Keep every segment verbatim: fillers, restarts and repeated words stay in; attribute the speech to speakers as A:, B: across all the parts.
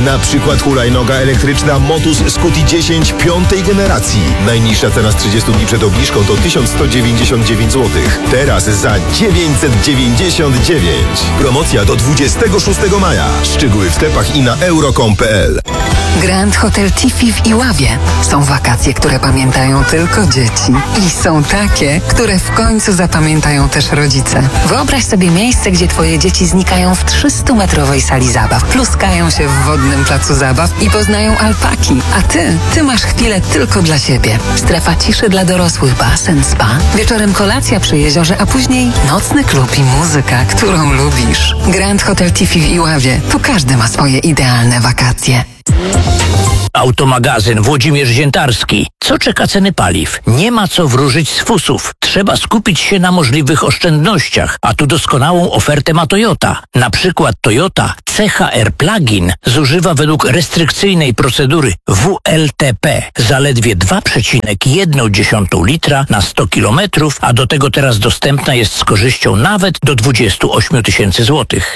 A: Na przykład hulajnoga elektryczna Motus Scuti dziesięć piątej generacji. Najniższa cena z trzydziestu dni przed obniżką to tysiąc sto dziewięćdziesiąt dziewięć złotych. Teraz za dziewięćset dziewięćdziesiąt dziewięć. Promocja do dwudziestego szóstego maja. Szczegóły w sklepach i na euro kropka com kropka p l.
B: Grand Hotel Tiffy w Iławie. Są wakacje, które pamiętają tylko dzieci. I są takie, które w końcu zapamiętają też rodzice. Wyobraź sobie miejsce, gdzie twoje dzieci znikają w trzystumetrowej sali zabaw, pluskają się w wodnym placu zabaw i poznają alpaki. A ty, ty masz chwilę tylko dla siebie. Strefa ciszy dla dorosłych, basen, spa. Wieczorem kolacja przy jeziorze, a później nocny klub i muzyka, którą lubisz. Grand Hotel Tiffy w Iławie. Tu każdy ma swoje idealne wakacje.
C: Automagazyn Włodzimierz Ziętarski. Co czeka ceny paliw? Nie ma co wróżyć z fusów. Trzeba skupić się na możliwych oszczędnościach, a tu doskonałą ofertę ma Toyota. Na przykład Toyota C H R Plug-in zużywa według restrykcyjnej procedury W L T P zaledwie dwa przecinek jedna litra na sto kilometrów, a do tego teraz dostępna jest z korzyścią nawet do dwudziestu ośmiu tysięcy złotych.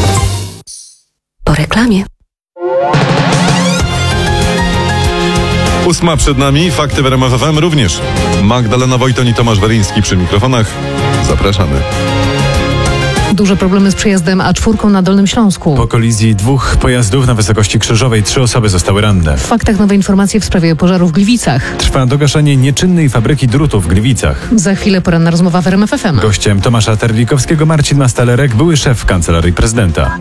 B: Po reklamie.
D: Ósma przed nami, fakty w R M F F M również. Magdalena Wojton i Tomasz Weryński przy mikrofonach. Zapraszamy.
E: Duże problemy z przejazdem A cztery na Dolnym Śląsku.
F: Po kolizji dwóch pojazdów na wysokości Krzyżowej trzy osoby zostały ranne.
E: W faktach nowe informacje w sprawie pożaru w Gliwicach.
F: Trwa dogaszanie nieczynnej fabryki drutów w Gliwicach.
E: Za chwilę poranna rozmowa w R M F F M.
F: Gościem Tomasza Terlikowskiego Marcin Mastalerek, były szef Kancelarii Prezydenta.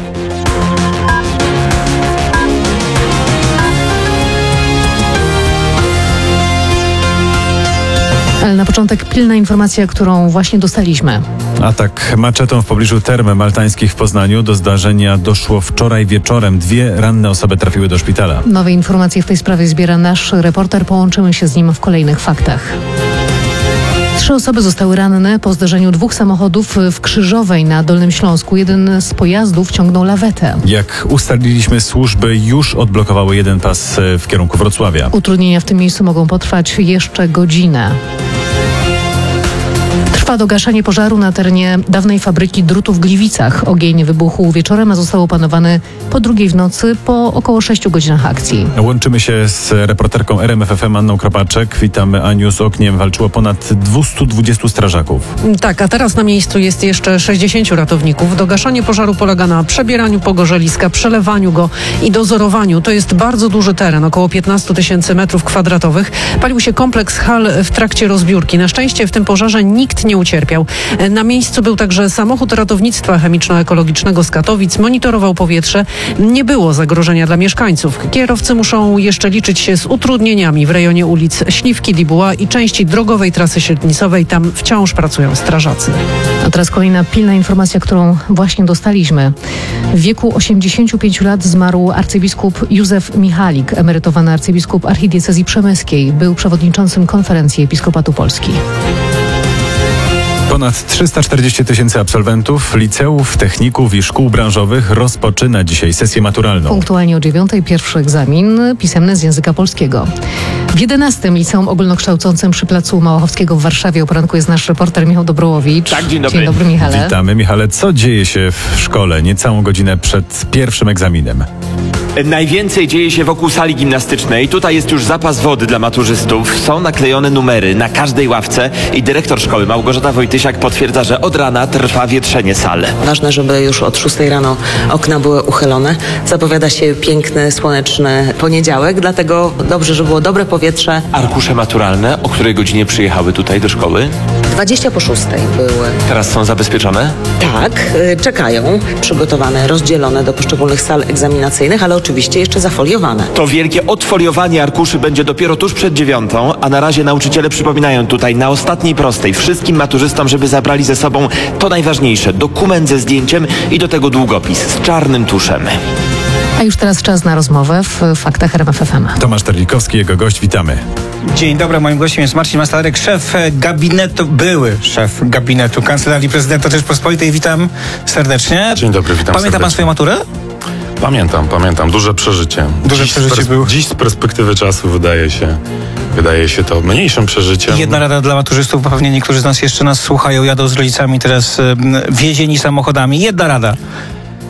E: Ale na początek pilna informacja, którą właśnie dostaliśmy.
F: Atak maczetą w pobliżu term maltańskich w Poznaniu. Do zdarzenia doszło wczoraj wieczorem. Dwie ranne osoby trafiły do szpitala.
E: Nowe informacje w tej sprawie zbiera nasz reporter. Połączymy się z nim w kolejnych faktach. Trzy osoby zostały ranne po zdarzeniu dwóch samochodów w Krzyżowej na Dolnym Śląsku. Jeden z pojazdów ciągnął lawetę.
F: Jak ustaliliśmy, służby już odblokowały jeden pas w kierunku Wrocławia.
E: Utrudnienia w tym miejscu mogą potrwać jeszcze godzinę. Trwa dogaszanie pożaru na terenie dawnej fabryki drutów w Gliwicach. Ogień wybuchł wieczorem, a został opanowany po drugiej w nocy po około sześciu godzinach akcji.
F: Łączymy się z reporterką R M F F M Anną Kropaczek. Witamy, Aniu. Z ogniem walczyło ponad dwieście dwadzieścia strażaków.
G: Tak, a teraz na miejscu jest jeszcze sześćdziesięciu ratowników. Dogaszanie pożaru polega na przebieraniu pogorzeliska, przelewaniu go i dozorowaniu. To jest bardzo duży teren, około piętnaście tysięcy metrów kwadratowych. Palił się kompleks hal w trakcie rozbiórki. Na szczęście w tym pożarze nikt nie ucierpiał. Na miejscu był także samochód ratownictwa chemiczno-ekologicznego z Katowic. Monitorował powietrze. Nie było zagrożenia dla mieszkańców. Kierowcy muszą jeszcze liczyć się z utrudnieniami w rejonie ulic Śliwki, Dibuła i części drogowej trasy średnicowej. Tam wciąż pracują strażacy.
E: A teraz kolejna pilna informacja, którą właśnie dostaliśmy. W wieku osiemdziesięciu pięciu lat zmarł arcybiskup Józef Michalik, emerytowany arcybiskup archidiecezji przemyskiej. Był przewodniczącym Konferencji Episkopatu Polski.
F: Ponad trzysta czterdzieści tysięcy absolwentów liceów, techników i szkół branżowych rozpoczyna dzisiaj sesję maturalną.
E: Punktualnie o dziewiątej pierwszy egzamin pisemny z języka polskiego. W jedenastym Liceum Ogólnokształcącym przy Placu Małachowskiego w Warszawie o poranku jest nasz reporter Michał Dobrowicz.
H: Tak, dzień dobry.
E: Dzień dobry, Michale.
F: Witamy, Michale. Co dzieje się w szkole niecałą godzinę przed pierwszym egzaminem?
H: Najwięcej dzieje się wokół sali gimnastycznej. Tutaj jest już zapas wody dla maturzystów. Są naklejone numery na każdej ławce i dyrektor szkoły Małgorzata Wojtysiak potwierdza, że od rana trwa wietrzenie sal.
I: Ważne, żeby już od szóstej rano okna były uchylone. Zapowiada się piękny, słoneczny poniedziałek, dlatego dobrze, żeby było dobre powietrze.
H: Arkusze maturalne, o której godzinie przyjechały tutaj do szkoły?
I: dwadzieścia po szóstej były.
H: Teraz są zabezpieczone?
I: Tak, y, czekają, przygotowane, rozdzielone do poszczególnych sal egzaminacyjnych, ale oczywiście jeszcze zafoliowane.
H: To wielkie odfoliowanie arkuszy będzie dopiero tuż przed dziewiątą, a na razie nauczyciele przypominają tutaj na ostatniej prostej wszystkim maturzystom, żeby zabrali ze sobą to najważniejsze, dokument ze zdjęciem i do tego długopis z czarnym tuszem.
E: A już teraz czas na rozmowę w faktach R M F F M.
F: Tomasz Terlikowski, jego gość, witamy.
J: Dzień dobry, moim gościem jest Marcin Mastalerek, szef gabinetu, były szef gabinetu Kancelarii Prezydenta Rzeczpospolitej. Witam serdecznie.
D: Dzień dobry, witam
J: Pamięta pan swoją maturę?
D: Pamiętam, pamiętam. Duże przeżycie.
J: Duże
D: dziś
J: przeżycie
D: pers-
J: było.
D: Dziś z perspektywy czasu wydaje się, wydaje się to mniejszym przeżyciem.
J: Jedna rada dla maturzystów, bo pewnie niektórzy z nas jeszcze nas słuchają, jadą z rodzicami teraz y, wiezieni samochodami. Jedna rada.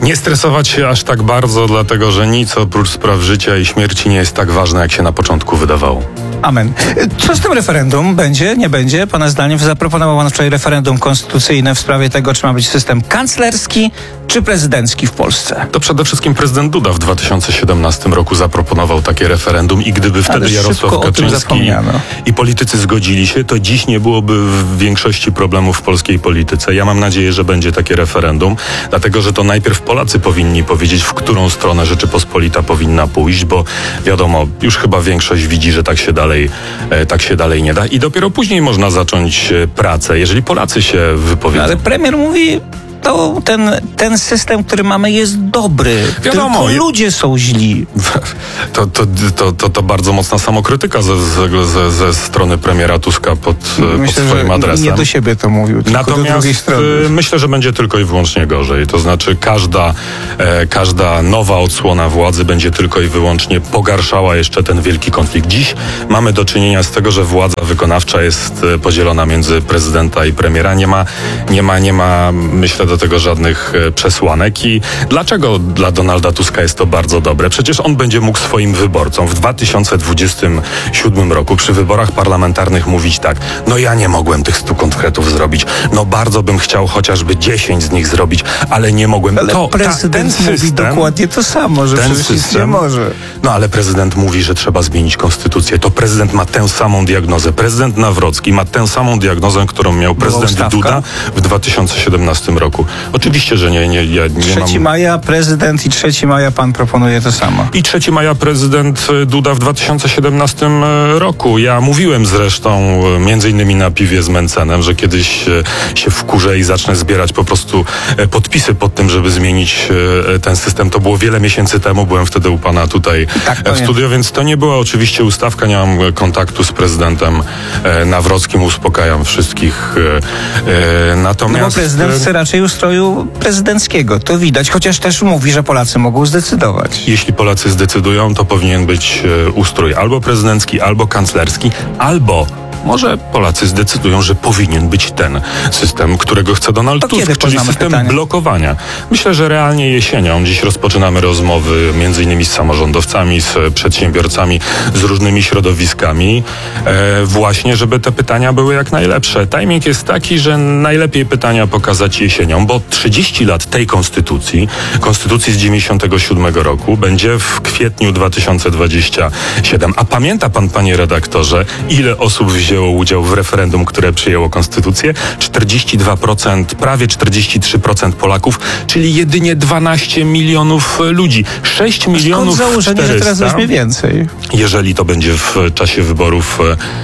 K: Nie stresować się aż tak bardzo, dlatego że nic oprócz spraw życia i śmierci nie jest tak ważne, jak się na początku wydawało.
J: Amen. Co z tym referendum? Będzie, nie będzie? Pana zdaniem zaproponował pan wczoraj referendum konstytucyjne w sprawie tego, czy ma być system kanclerski czy prezydencki w Polsce.
K: To przede wszystkim prezydent Duda w dwa tysiące siedemnastym roku zaproponował takie referendum i gdyby wtedy Jarosław Kaczyński i politycy zgodzili się, to dziś nie byłoby w większości problemów w polskiej polityce. Ja mam nadzieję, że będzie takie referendum, dlatego że to najpierw Polacy powinni powiedzieć, w którą stronę Rzeczypospolita powinna pójść, bo wiadomo, już chyba większość widzi, że tak się dalej, tak się dalej nie da i dopiero później można zacząć pracę, jeżeli Polacy się wypowiedzą.
J: Ale premier mówi, to ten, ten system, który mamy, jest dobry.
K: Wiadomo,
J: tylko ludzie są źli.
K: To, to, to, to, to bardzo mocna samokrytyka ze, ze, ze, ze strony premiera Tuska pod,
J: myślę,
K: pod swoim
J: że
K: adresem.
J: Nie do siebie to mówił, tylko
K: Natomiast
J: do drugiej strony.
K: Myślę, że będzie tylko i wyłącznie gorzej. To znaczy każda, e, każda nowa odsłona władzy będzie tylko i wyłącznie pogarszała jeszcze ten wielki konflikt. Dziś mamy do czynienia z tego, że władza wykonawcza jest podzielona między prezydenta i premiera. Nie ma, nie ma, nie ma myślę, do tego żadnych przesłanek. I dlaczego dla Donalda Tuska jest to bardzo dobre? Przecież on będzie mógł swoim wyborcom w dwa tysiące dwudziestym siódmym roku przy wyborach parlamentarnych mówić tak, no ja nie mogłem tych stu konkretów zrobić, no bardzo bym chciał chociażby dziesięć z nich zrobić, ale nie mogłem.
J: Ale
K: to,
J: prezydent
K: ta, ten
J: mówi
K: system,
J: dokładnie to samo, że
K: ten
J: przecież nic
K: system,
J: nie może.
K: No ale prezydent mówi, że trzeba zmienić konstytucję. To prezydent ma tę samą diagnozę. Prezydent Nawrocki ma tę samą diagnozę, którą miał prezydent Duda w dwa tysiące siedemnastym roku. Oczywiście, że nie, nie, ja nie
J: trzeciego
K: mam...
J: maja prezydent i trzeciego maja pan proponuje to samo.
K: I trzeciego maja prezydent Duda w dwa tysiące siedemnastym roku. Ja mówiłem zresztą między innymi na piwie z Mencenem, że kiedyś się wkurzę i zacznę zbierać po prostu podpisy pod tym, żeby zmienić ten system. To było wiele miesięcy temu, byłem wtedy u pana tutaj
J: tak,
K: w studio, więc to nie była oczywiście ustawka, nie mam kontaktu z prezydentem Nawrockim, uspokajam wszystkich. Natomiast...
J: No bo prezydent chce raczej ustroju prezydenckiego. To widać, chociaż też mówi, że Polacy mogą zdecydować.
K: Jeśli Polacy zdecydują, to powinien być ustrój albo prezydencki, albo kanclerski, albo może Polacy zdecydują, że powinien być ten system, którego chce Donald
J: to
K: Tusk, czyli system
J: pytanie?
K: blokowania. Myślę, że realnie jesienią. Dziś rozpoczynamy rozmowy między innymi z samorządowcami, z przedsiębiorcami, z różnymi środowiskami, e, właśnie, żeby te pytania były jak najlepsze. Timing jest taki, że najlepiej pytania pokazać jesienią, bo trzydzieści lat tej konstytucji, konstytucji z dziewięćdziesiątego siódmego roku, będzie w kwietniu dwa tysiące dwudziestym siódmym. A pamięta pan, panie redaktorze, ile osób wzięło udział w referendum, które przyjęło konstytucję? czterdzieści dwa procent, prawie czterdzieści trzy procent Polaków, czyli jedynie dwanaście milionów ludzi. sześć milionów
J: Skąd założenie, że teraz weźmie więcej?
K: Jeżeli to będzie w czasie wyborów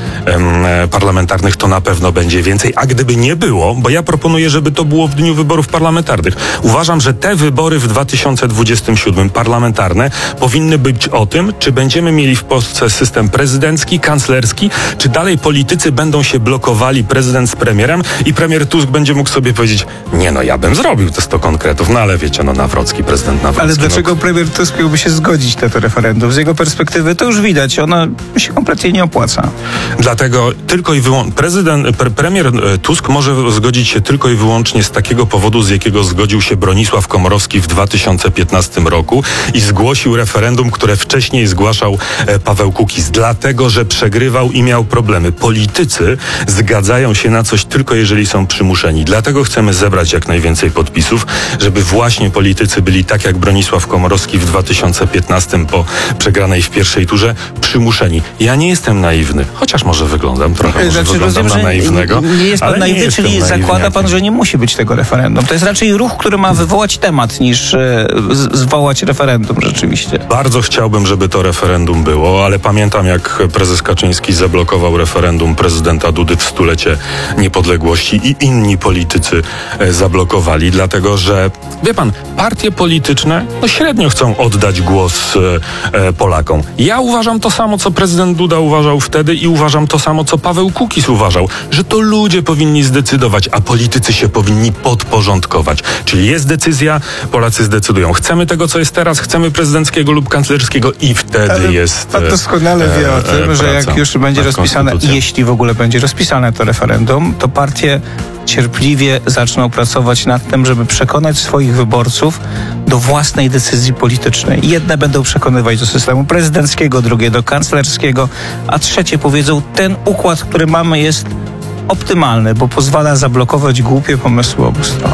K: e, parlamentarnych, to na pewno będzie więcej. A gdyby nie było, bo ja proponuję, żeby to było w dniu wyborów parlamentarnych. Uważam, że te wybory w dwa tysiące dwudziestym siódmym parlamentarne powinny być o tym, czy będziemy mieli w Polsce system prezydencki, kanclerski, czy dalej politycy będą się blokowali, prezydent z premierem i premier Tusk będzie mógł sobie powiedzieć, nie no, ja bym zrobił te sto konkretów, no ale wiecie, no Nawrocki, prezydent Nawrocki.
J: Ale dlaczego
K: no...
J: premier Tusk miałby się zgodzić na to referendum? Z jego perspektywy to już widać, ono się kompletnie nie opłaca.
K: Dlatego tylko i wyłącznie prezydent, pre, premier Tusk może zgodzić się tylko i wyłącznie z takiego powodu, z jakiego zgodził się Bronisław Komorowski w dwa tysiące piętnastym roku i zgłosił referendum, które wcześniej zgłaszał Paweł Kukiz, dlatego, że przegrywał i miał problemy. Politycy zgadzają się na coś tylko jeżeli są przymuszeni. Dlatego chcemy zebrać jak najwięcej podpisów, żeby właśnie politycy byli tak jak Bronisław Komorowski w dwa tysiące piętnastym po przegranej w pierwszej turze przymuszeni. Ja nie jestem naiwny, chociaż może wyglądam trochę, może
J: znaczy,
K: wyglądam
J: rozumiem,
K: na naiwnego.
J: Nie jest pan
K: ale
J: naiwny,
K: nie
J: czyli zakłada pan, że nie musi być tego referendum. To jest raczej ruch, który ma wywołać temat niż e, z, zwołać referendum rzeczywiście.
K: Bardzo chciałbym, żeby to referendum było, ale pamiętam jak prezes Kaczyński zablokował referendum prezydenta Dudy w stulecie niepodległości i inni politycy e, zablokowali, dlatego że, wie pan, partie polityczne no średnio chcą oddać głos e, e, Polakom. Ja uważam to samo, co prezydent Duda uważał wtedy i uważam to samo, co Paweł Kukiz uważał, że to ludzie powinni zdecydować, a politycy się powinni podporządkować. Czyli jest decyzja, Polacy zdecydują. Chcemy tego, co jest teraz, chcemy prezydenckiego lub kanclerskiego i wtedy
J: Ale
K: jest
J: pan doskonale
K: e,
J: wie o tym,
K: e,
J: że jak już będzie rozpisane, jeśli w ogóle będzie rozpisane to referendum, to partie cierpliwie zaczną pracować nad tym, żeby przekonać swoich wyborców do własnej decyzji politycznej. Jedne będą przekonywać do systemu prezydenckiego, drugie do kanclerskiego, a trzecie powiedzą, ten układ, który mamy, jest optymalny, bo pozwala zablokować głupie pomysły obu stron.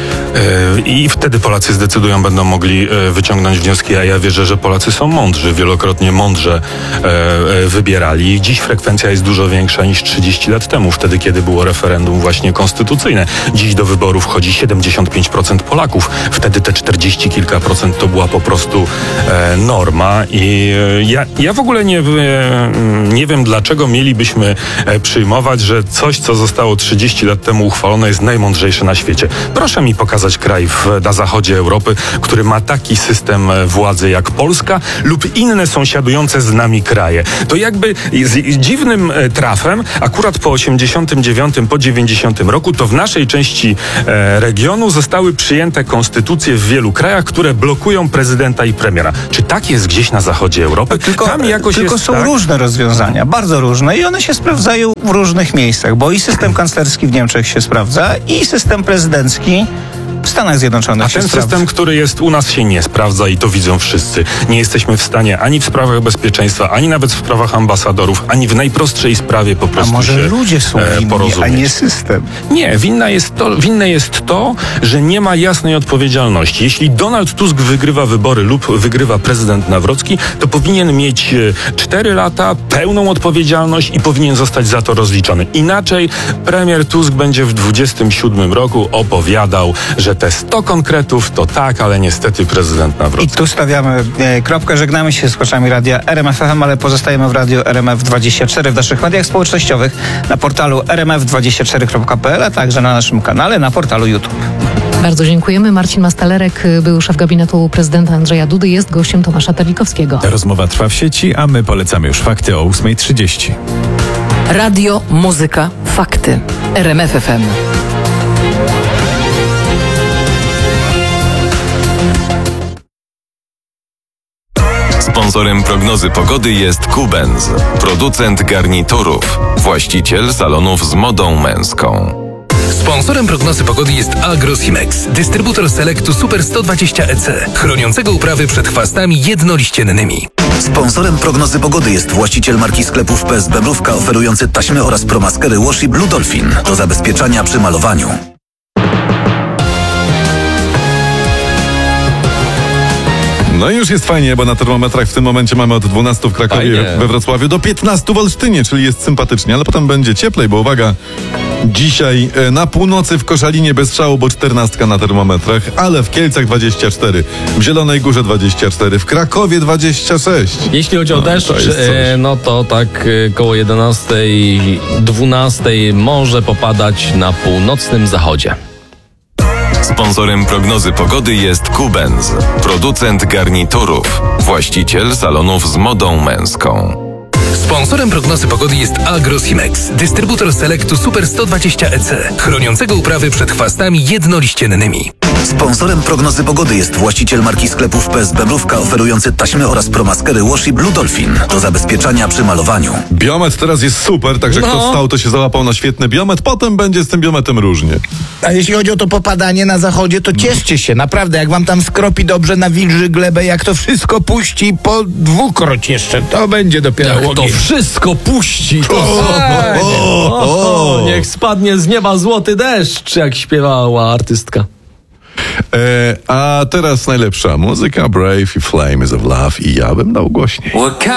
K: I wtedy Polacy zdecydują, będą mogli wyciągnąć wnioski, a ja wierzę, że Polacy są mądrzy, wielokrotnie mądrze wybierali. Dziś frekwencja jest dużo większa niż trzydzieści lat temu, wtedy kiedy było referendum właśnie konstytucyjne. Dziś do wyborów chodzi siedemdziesiąt pięć procent Polaków. Wtedy te czterdzieści kilka procent to była po prostu norma i ja, ja w ogóle nie, nie wiem, dlaczego mielibyśmy przyjmować, że coś, co zostało trzydzieści lat temu uchwalone, jest najmądrzejsze na świecie. Proszę mi pokazać kraj w, na zachodzie Europy, który ma taki system władzy jak Polska lub inne sąsiadujące z nami kraje. To jakby z dziwnym trafem, akurat po osiemdziesiątym dziewiątym, po dziewięćdziesiątym roku, to w naszej części e, regionu zostały przyjęte konstytucje w wielu krajach, które blokują prezydenta i premiera. Czy tak jest gdzieś na zachodzie Europy?
J: Tylko,
K: Tam jakoś
J: tylko
K: jest
J: są
K: tak?
J: różne rozwiązania, bardzo różne i one się sprawdzają w różnych miejscach, bo i system kanclerski w Niemczech się sprawdza i system prezydencki w Stanach Zjednoczonych
K: A
J: się
K: ten
J: sprawdza.
K: system, który jest u nas, się nie sprawdza i to widzą wszyscy. Nie jesteśmy w stanie ani w sprawach bezpieczeństwa, ani nawet w sprawach ambasadorów, ani w najprostszej sprawie po
J: A
K: prostu
J: może
K: się
J: ludzie są
K: e,
J: winni,
K: porozumieć.
J: a nie system?
K: Nie, winna jest to, winne jest to, że nie ma jasnej odpowiedzialności. Jeśli Donald Tusk wygrywa wybory lub wygrywa prezydent Nawrocki, to powinien mieć cztery lata, pełną odpowiedzialność i powinien zostać za to rozliczony. Inaczej premier Tusk będzie w dwudziestym siódmym roku opowiadał, że te sto konkretów to tak, ale niestety prezydent
J: I
K: Nawrocki.
J: tu stawiamy e, kropkę, żegnamy się z słuchaczami radia R M F F M, ale pozostajemy w radiu R M F dwadzieścia cztery w naszych mediach społecznościowych, na portalu r m f dwadzieścia cztery kropka p l, a także na naszym kanale na portalu YouTube.
E: Bardzo dziękujemy. Marcin Mastalerek, był szef gabinetu prezydenta Andrzeja Dudy, jest gościem Tomasza Terlikowskiego.
F: Rozmowa trwa w sieci, a my polecamy już fakty o ósma trzydzieści.
B: Radio, muzyka, fakty. R M F F M.
L: Sponsorem prognozy pogody jest Kubenz, producent garniturów, właściciel salonów z modą męską.
M: Sponsorem prognozy pogody jest Agrosimex, dystrybutor Selectu Super sto dwadzieścia E C, chroniącego uprawy przed chwastami jednoliściennymi.
N: Sponsorem prognozy pogody jest właściciel marki sklepów P S B Mrówka, oferujący taśmy oraz promaskery Washi Blue Dolphin do zabezpieczania przy malowaniu.
D: No i już jest fajnie, bo na termometrach w tym momencie mamy od dwunastu w Krakowie,
O: Fajnie.
D: we Wrocławiu do piętnastu w Olsztynie, czyli jest sympatycznie, ale potem będzie cieplej, bo uwaga, dzisiaj e, na północy w Koszalinie bez szału, bo czternastka na termometrach, ale w Kielcach dwadzieścia cztery, w Zielonej Górze dwadzieścia cztery, w Krakowie dwadzieścia sześć.
O: Jeśli chodzi o
D: No,
O: deszcz,
D: to jest coś.
O: e, no to tak e, koło jedenastej, dwunastej może popadać na północnym zachodzie.
L: Sponsorem prognozy pogody jest Kubenz, producent garniturów, właściciel salonów z modą męską.
M: Sponsorem prognozy pogody jest Agrosimex, dystrybutor Selectu Super sto dwadzieścia E C, chroniącego uprawy przed chwastami jednoliściennymi.
N: Sponsorem prognozy pogody jest właściciel marki sklepów P S B Mrówka, oferujący taśmy oraz promaskery Washi Blue Dolphin do zabezpieczania przy malowaniu.
D: Biometr teraz jest super, także
O: No.
D: kto stał, to się załapał na świetny biometr, potem będzie z tym biometrem różnie.
P: A jeśli chodzi o to popadanie na zachodzie, to cieszcie się, naprawdę, jak wam tam skropi dobrze na wilży glebę, jak to wszystko puści po dwukroć jeszcze, to będzie dopiero
O: Jak to
P: ogień.
O: wszystko puści, to
P: O,
O: fajnie.
P: o,
O: o,
P: o.
O: niech spadnie z nieba złoty deszcz, jak śpiewała artystka.
D: E, a teraz najlepsza muzyka, Brave i Flame is of Love i ja bym dał głośniej.